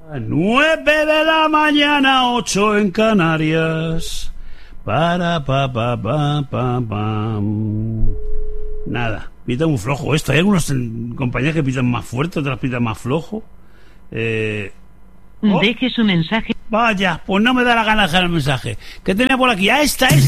9 de la mañana, 8 en Canarias. Para pa pa pa pa pam. Nada, pita muy flojo esto. Hay algunas compañías que pitan más fuerte, otras pitan más flojo. Deje su mensaje. Vaya, pues no me da la gana dejar el mensaje. ¿Qué tenía por aquí? ¡Ah, esta es!